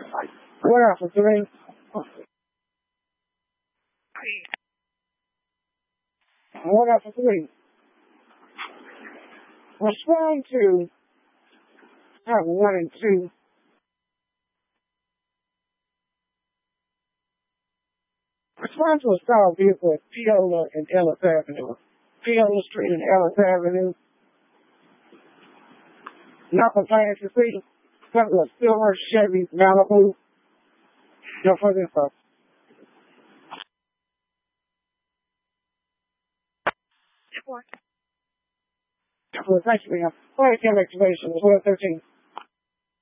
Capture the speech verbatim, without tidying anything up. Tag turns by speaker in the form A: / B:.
A: What else, three? What else, three? Respond to have one and two. Respond to a stalled vehicle at Piola and Ellis Avenue. Piola Street and Ellis Avenue. Not compliant to see. Something like silver, Chevy, Malibu. No further info. Well, thank you, ma'am. Flight activation was one thirteen.